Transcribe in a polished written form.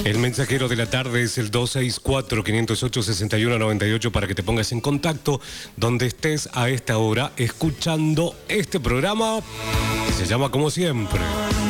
El mensajero de la tarde es el 264-508-6198 para que te pongas en contacto donde estés a esta hora escuchando este programa que se llama Como Siempre.